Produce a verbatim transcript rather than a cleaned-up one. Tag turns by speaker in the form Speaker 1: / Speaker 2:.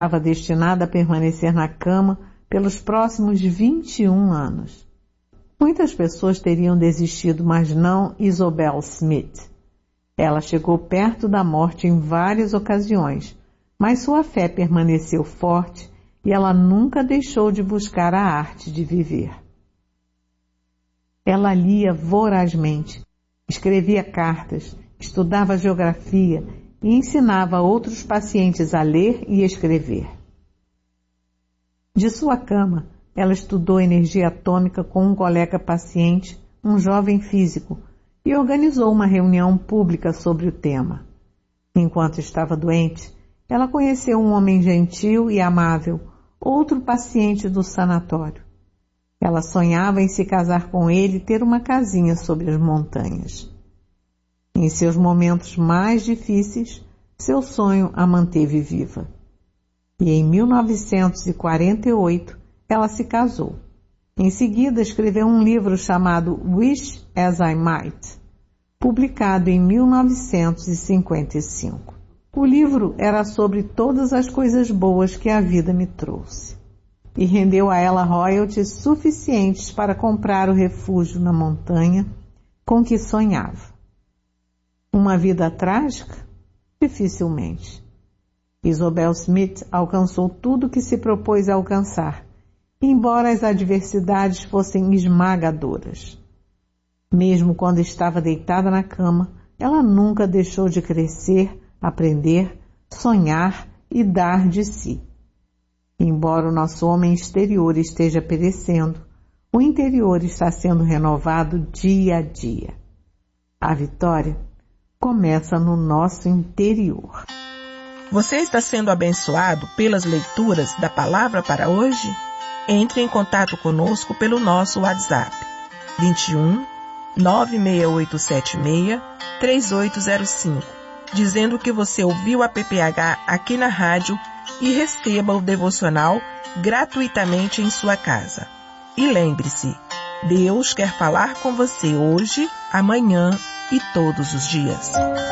Speaker 1: estava destinada a permanecer na cama pelos próximos vinte e um anos. Muitas pessoas teriam desistido, mas não Isobel Smith. Ela chegou perto da morte em várias ocasiões, mas sua fé permaneceu forte e ela nunca deixou de buscar a arte de viver. Ela lia vorazmente, escrevia cartas, estudava geografia e ensinava outros pacientes a ler e escrever. De sua cama, ela estudou energia atômica com um colega paciente, um jovem físico, e organizou uma reunião pública sobre o tema. Enquanto estava doente, ela conheceu um homem gentil e amável, outro paciente do sanatório. Ela sonhava em se casar com ele e ter uma casinha sobre as montanhas. Em seus momentos mais difíceis, seu sonho a manteve viva. E em mil novecentos e quarenta e oito, ela se casou. Em seguida, escreveu um livro chamado Wish as I Might, publicado em mil novecentos e cinquenta e cinco. O livro era sobre todas as coisas boas que a vida me trouxe, e rendeu a ela royalties suficientes para comprar o refúgio na montanha com que sonhava. Uma vida trágica? Dificilmente. Isobel Smith alcançou tudo que se propôs a alcançar, embora as adversidades fossem esmagadoras. Mesmo quando estava deitada na cama, ela nunca deixou de crescer, aprender, sonhar e dar de si. Embora o nosso homem exterior esteja perecendo, o interior está sendo renovado dia a dia. A vitória começa no nosso interior.
Speaker 2: Você está sendo abençoado pelas leituras da palavra para hoje? Entre em contato conosco pelo nosso WhatsApp vinte e um, nove seis oito sete seis, três oito zero cinco, dizendo que você ouviu a P P H aqui na rádio e receba o devocional gratuitamente em sua casa. E lembre-se, Deus quer falar com você hoje, amanhã e todos os dias.